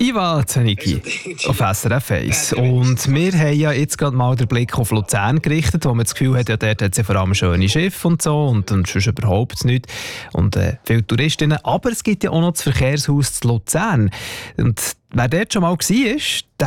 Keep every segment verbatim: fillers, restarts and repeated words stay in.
Iva Zanicki auf S R F eins. Und wir haben ja jetzt gerade mal den Blick auf Luzern gerichtet, wo man das Gefühl hat, ja, dort hat es ja vor allem schöne Schiffe und so und, und sonst überhaupt nichts. Und äh, viele Touristinnen. Aber es gibt ja auch noch das Verkehrshaus zu Luzern. Und wer dort schon mal war,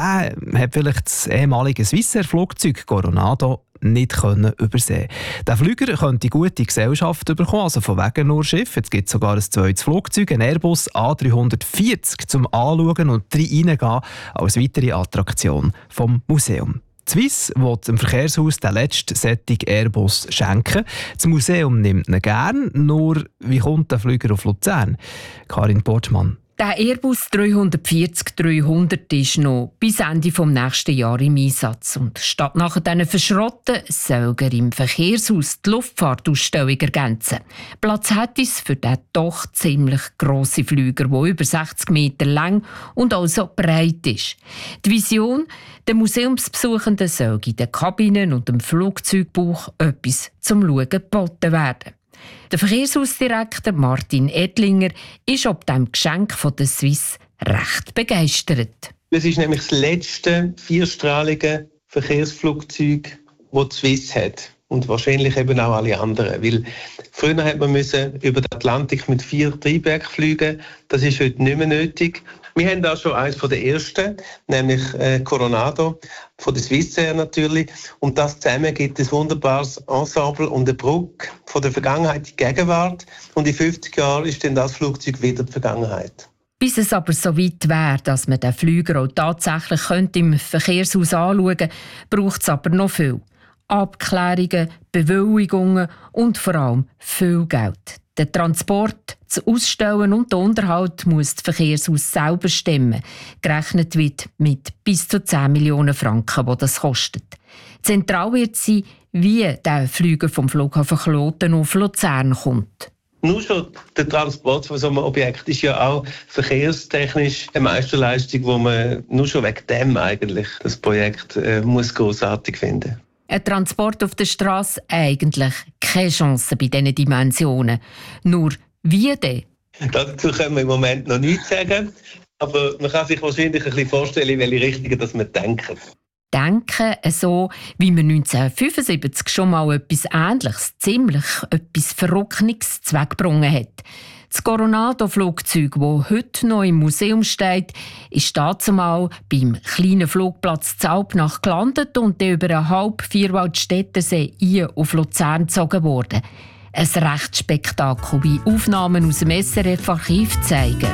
der hat vielleicht das ehemalige Swissair-Flugzeug Coronado nicht können übersehen. Der Flüger könnte gute Gesellschaft bekommen, also von wegen nur Schiff. Jetzt gibt es sogar ein zweites Flugzeug, ein Airbus A drei vierzig, zum Anschauen und reingehen als weitere Attraktion vom Museum. Die Swiss will dem Verkehrshaus den letzten solchen Airbus schenken. Das Museum nimmt ihn gern, nur wie kommt der Flüger auf Luzern? Karin Portmann. Der Airbus drei vierzig dreihundert ist noch bis Ende des nächsten Jahres im Einsatz. Und statt nachher diesen verschrotten, soll er im Verkehrshaus die Luftfahrtausstellung ergänzen. Platz hat es für den doch ziemlich grossen Flüger, der über sechzig Meter lang und also breit ist. Die Vision: den Museumsbesuchenden soll in den Kabinen und dem Flugzeugbauch etwas zum Schauen geboten werden. Der Verkehrshausdirektor Martin Edlinger ist ob dem Geschenk von der Swiss recht begeistert. Es ist nämlich das letzte vierstrahlige Verkehrsflugzeug, das die Swiss hat. Und wahrscheinlich eben auch alle anderen. Weil früher hat man müssen über den Atlantik mit vier Triebwerken fliegen. Das ist heute nicht mehr nötig. Wir haben da schon eines der ersten, nämlich äh, Coronado, von der Swissair natürlich. Und das zusammen gibt ein wunderbares Ensemble und eine Brücke von der Vergangenheit in die Gegenwart. Und in fünfzig Jahren ist dann das Flugzeug wieder die Vergangenheit. Bis es aber so weit wäre, dass man den Flüger auch tatsächlich könnte im Verkehrshaus anschauen könnte, braucht es aber noch viel. Abklärungen, Bewilligungen und vor allem viel Geld. Der Transport, das Ausstellen und der Unterhalt muss das Verkehrshaus selber stemmen. Gerechnet wird mit bis zu zehn Millionen Franken, die das kostet. Zentral wird sein, wie der Flüger vom Flughafen Kloten auf Luzern kommt. Nur schon der Transport von so einem Objekt ist ja auch verkehrstechnisch eine Meisterleistung, wo man nur schon wegen dem eigentlich das Projekt äh, muss grossartig finden. Ein Transport auf der Straße eigentlich keine Chance bei diesen Dimensionen. Nur wie denn? Dazu können wir im Moment noch nichts sagen. Aber man kann sich wahrscheinlich ein bisschen vorstellen, in welche Richtung dass wir denken. Denken, so wie man neunzehnhundertfünfundsiebzig schon mal etwas Ähnliches, ziemlich etwas Verrückendes zweckgebracht hat. Das Coronado-Flugzeug, das heute noch im Museum steht, ist dazumal beim kleinen Flugplatz Zaubnach gelandet und dann über einen halben Vierwaldstättersee hier auf Luzern gezogen worden. Ein Rechtsspektakel, wie Aufnahmen aus dem S R F-Archiv zeigen.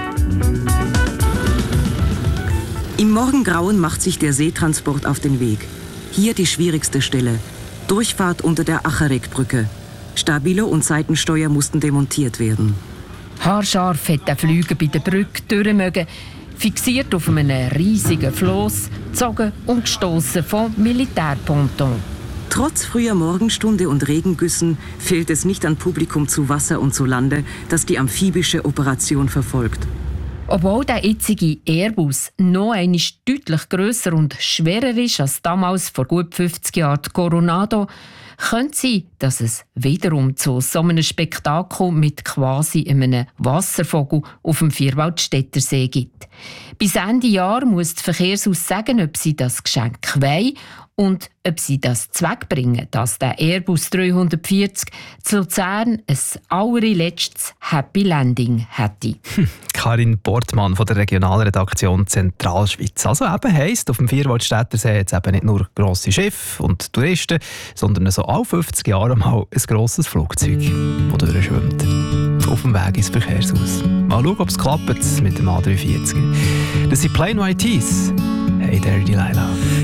Im Morgengrauen macht sich der Seetransport auf den Weg. Hier die schwierigste Stelle: Durchfahrt unter der Acherekbrücke. Stabilo und Seitensteuer mussten demontiert werden. Haarscharf hat der Flüger bei der Brücke durch mögen, fixiert auf einem riesigen Floss, gezogen und gestossen vom Militärponton. Trotz früher Morgenstunde und Regengüssen fehlt es nicht an Publikum zu Wasser und zu Lande, das die amphibische Operation verfolgt. Obwohl der jetzige Airbus noch einmal deutlich grösser und schwerer ist als damals vor gut fünfzig Jahren die Coronado, könnte sein, dass es wiederum zu so einem Spektakel mit quasi einem Wasservogel auf dem Vierwaldstättersee gibt. Bis Ende Jahr muss das Verkehrshaus sagen, ob sie das Geschenk wollen und ob sie das zweckbringen, dass der Airbus drei vierzig zu Luzern ein allerletztes Happy Landing hätte. Karin Portmann von der Regionalredaktion Zentralschweiz. Also eben heisst, auf dem Vierwaldstättersee jetzt eben nicht nur grosse Schiffe und Touristen, sondern so alle fünfzig Jahre mal ein grosses Flugzeug, das durchschwimmt. Auf dem Weg ins Verkehrshaus. Mal schauen, ob es klappt mit dem A drei vierzig. Das sind Plain White Tees. Hey there, Delilah.